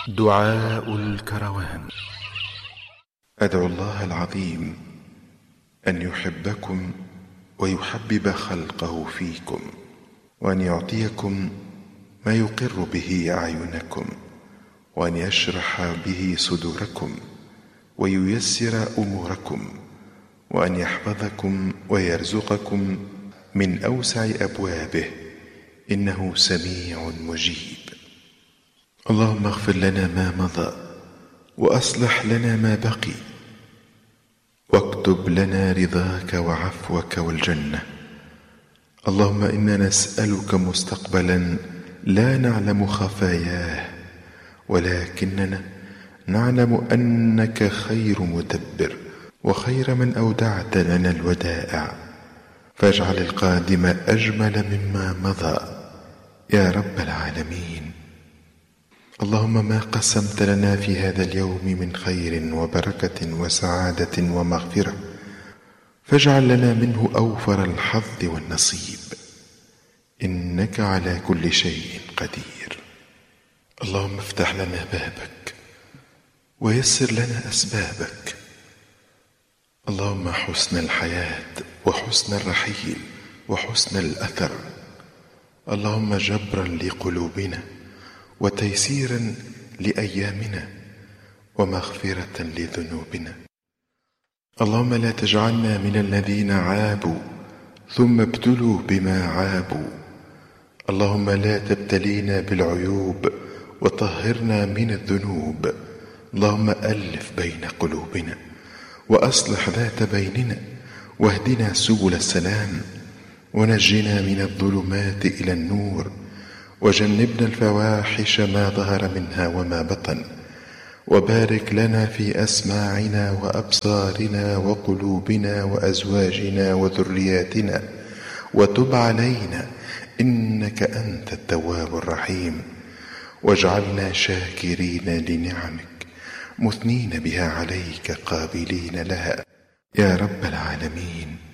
دعاء الكروان. أدعو الله العظيم أن يحبكم ويحبب خلقه فيكم، وأن يعطيكم ما يقر به أعينكم، وأن يشرح به صدوركم وييسر أموركم، وأن يحفظكم ويرزقكم من أوسع أبوابه، إنه سميع مجيب. اللهم اغفر لنا ما مضى، وأصلح لنا ما بقي، واكتب لنا رضاك وعفوك والجنة. اللهم إنا نسألك مستقبلا لا نعلم خفاياه، ولكننا نعلم أنك خير مدبر وخير من أودعت لنا الودائع، فاجعل القادم أجمل مما مضى يا رب العالمين. اللهم ما قسمت لنا في هذا اليوم من خير وبركة وسعادة ومغفرة، فاجعل لنا منه أوفر الحظ والنصيب، إنك على كل شيء قدير. اللهم افتح لنا بابك ويسر لنا أسبابك. اللهم حسن الحياة وحسن الرحيل وحسن الأثر. اللهم جبرا لقلوبنا وتيسيرا لأيامنا ومغفرة لذنوبنا. اللهم لا تجعلنا من الذين عابوا ثم ابتلوا بما عابوا. اللهم لا تبتلينا بالعيوب وطهرنا من الذنوب. اللهم ألف بين قلوبنا وأصلح ذات بيننا، واهدنا سبل السلام، ونجنا من الظلمات إلى النور، وجنبنا الفواحش ما ظهر منها وما بطن، وبارك لنا في أسماعنا وأبصارنا وقلوبنا وأزواجنا وذرياتنا، وتب علينا إنك أنت التواب الرحيم، واجعلنا شاكرين لنعمك مثنين بها عليك قابلين لها يا رب العالمين.